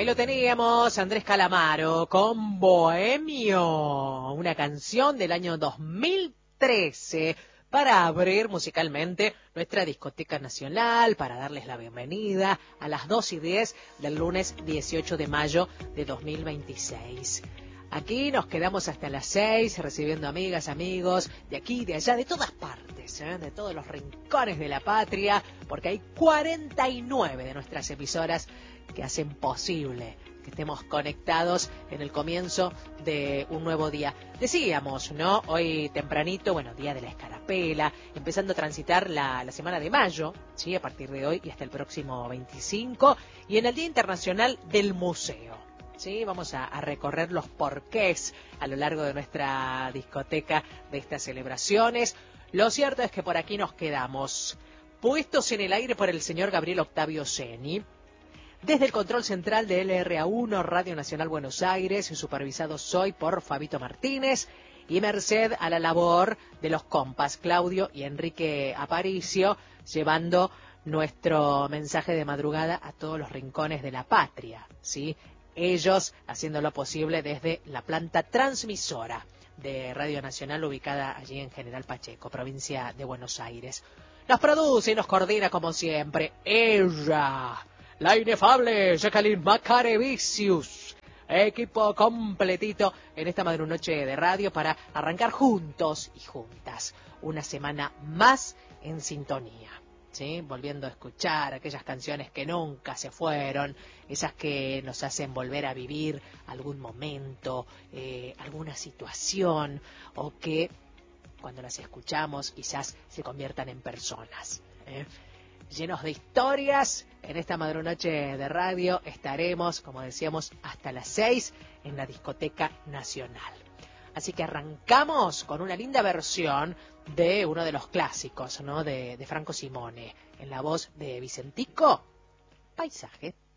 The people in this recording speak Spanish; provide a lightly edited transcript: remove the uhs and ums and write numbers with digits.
Ahí lo teníamos, Andrés Calamaro, con Bohemio, una canción del año 2013, para abrir musicalmente nuestra discoteca nacional, para darles la bienvenida a las 2:10 del lunes 18 de mayo de 2026. Aquí nos quedamos hasta las 6, recibiendo amigas, amigos, de aquí, de allá, de todas partes, de todos los rincones de la patria, porque hay 49 de nuestras emisoras que hacen posible que estemos conectados en el comienzo de un nuevo día. Decíamos, ¿no? Hoy tempranito, bueno, día de la escarapela, empezando a transitar la semana de mayo, ¿sí? A partir de hoy y hasta el próximo 25, y en el Día Internacional del Museo. Sí, vamos a recorrer los porqués a lo largo de nuestra discoteca de estas celebraciones. Lo cierto es que por aquí nos quedamos, puestos en el aire por el señor Gabriel Octavio Ceni, desde el control central de LRA1, Radio Nacional Buenos Aires, supervisados hoy por Fabito Martínez, y merced a la labor de los compas Claudio y Enrique Aparicio, llevando nuestro mensaje de madrugada a todos los rincones de la patria, ¿sí? Ellos haciendo lo posible desde la planta transmisora de Radio Nacional ubicada allí en General Pacheco, provincia de Buenos Aires. Nos produce y nos coordina como siempre ella, la inefable Jacqueline Macarevicius. Equipo completito en esta madrunoche de radio para arrancar juntos y juntas una semana más en sintonía. ¿Sí? Volviendo a escuchar aquellas canciones que nunca se fueron, esas que nos hacen volver a vivir algún momento, alguna situación, o que cuando las escuchamos quizás se conviertan en personas. Llenos de historias, en esta madrunoche de radio estaremos, como decíamos, hasta las 6 en la Discoteca Nacional. Así que arrancamos con una linda versión de uno de los clásicos, ¿no? de Franco Simone, en la voz de Vicentico, Paisaje.